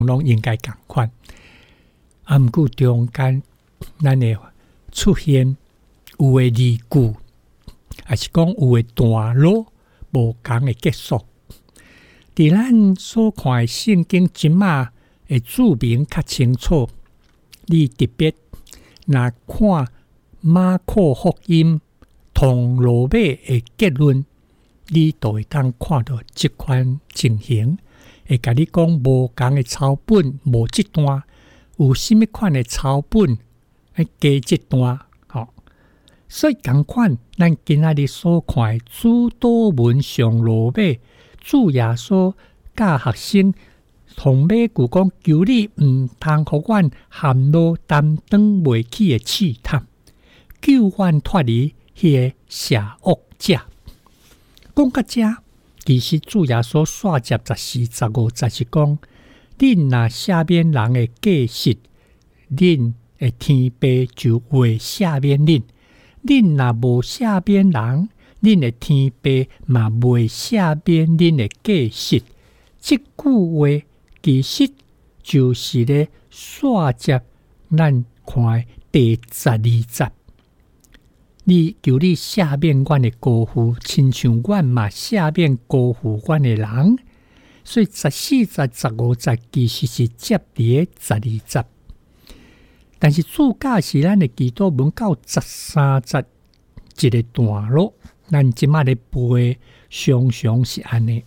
拢应该同款。毋过中间咱会出现有的字句，还是讲有的段落无同的结束。伫咱所看的圣经即马会注明较清楚，你特别若看马可福音同罗马的结论，你都会当看到即款情形，会甲你讲无同的抄本，无即段有甚物款的抄本，加即段，所以同款，咱今仔日所看的主祷文上罗马，主耶稣教学生同马句讲，求你毋通互阮含落担当袂起的试探，救阮脱离迄个邪恶者。讲到这，其实主耶稣煞接14、15节是讲，恁若赦免人的过失，恁的天父就会赦免恁；恁若无赦免人，恁的天父嘛袂赦免恁的过失。这句话其实就是咧煞接咱看第12节。你求你赦免阮的辜负，亲像阮嘛赦免辜负阮的人。所以14节、15节其实是接伫12节，但是主教是咱的祈祷文到13节一个段落，咱即马咧背常常是安尼。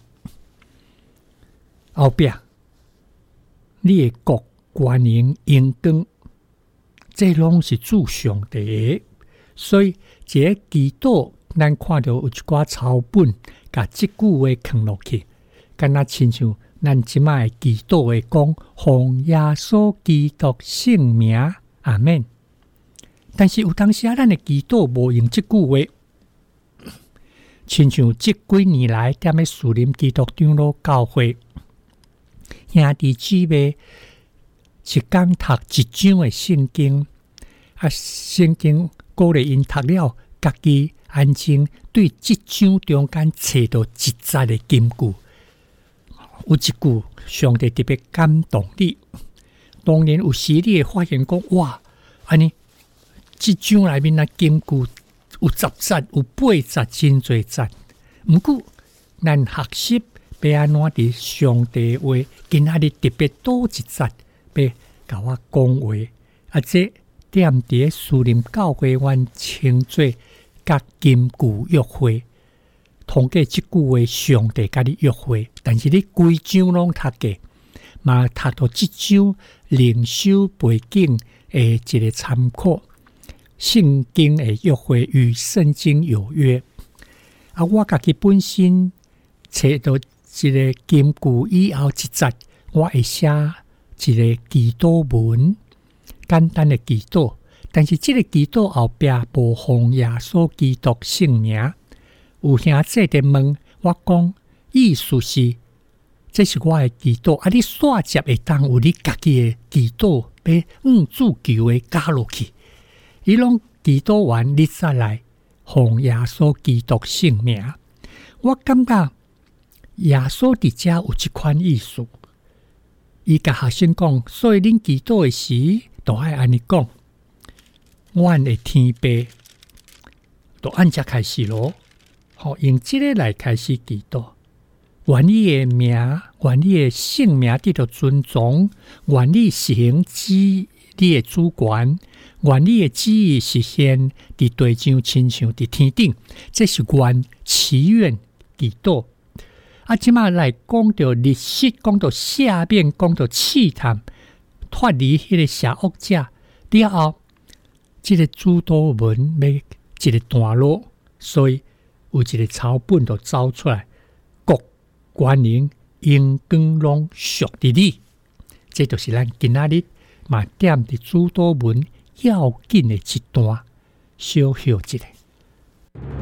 后壁你的国、权能、荣光，这拢是主上帝的。所以一个祈祷，咱看到有一寡抄本，甲即句话藏落去，敢若亲像咱即摆的祈祷会讲，奉耶稣基督圣名，阿免。但是有当时咱的祈祷无用即句话，亲像即几年来踮咧树林基督长老教会，兄弟姊妹一工读一章的圣经，圣经鼓励因读了，家己安静对即章中间找到一节的金句。有一句上帝特别感动你，当然有时你会发现讲，哇，安尼即章内面的金句有10节，有8节，真侪节。毋过咱学习要安怎伫上帝话，今仔日特别多一节，要甲我讲话，这踮伫树林教会，阮称作甲金句约会。通过即句话，上帝甲你约会，但是你规章拢读过，嘛读到即章灵修背景的一个参考。圣经的约会与圣经有约。我家己本身找到一个金句以后一节，我会写一个祈祷文，简单的祈祷。但是这个祈祷后壁无奉耶稣基督圣名。有兄姐在问我讲，意思是这是我的祈祷，你煞接会当有你家己的祈祷，要主求的加落去。伊拢祈祷完，你再来奉耶稣基督圣名。我感觉耶稣伫遮有一款意思，伊甲学生讲，所以恁祈祷的时，都爱安尼讲，阮的天父，都按遮开始咯。用这个来开始祈祷，愿你的名，愿你的性命得到尊重，愿你实行你的主权，愿你的旨意实现伫地上亲像伫天顶。这是愿祈愿祈祷。即马来讲到历史，讲到赦免，讲到试探，脱离迄个邪恶者了后，这个主祷文要一个段落，所以有一个抄本就走出来，国、权能、荣光拢属于你。这就是咱今仔日嘛点伫主祷文要紧的一段，小休一下。